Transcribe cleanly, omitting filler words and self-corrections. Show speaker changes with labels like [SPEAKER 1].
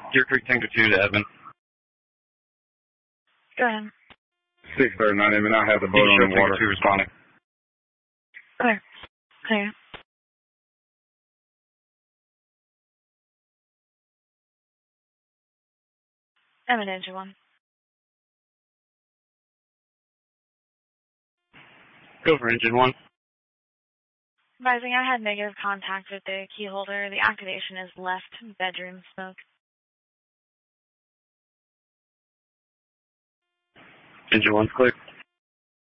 [SPEAKER 1] Deer Creek Tango 2 to Edmond.
[SPEAKER 2] Go ahead.
[SPEAKER 3] 639 Edmond, I have the boat on the water.
[SPEAKER 1] Tango 2 responding.
[SPEAKER 2] Okay. Okay. Edmond Engine 1.
[SPEAKER 1] Go for Engine 1.
[SPEAKER 2] Advising, I had negative contact with the key holder. The activation is left bedroom smoke.
[SPEAKER 1] Engine 1's clear.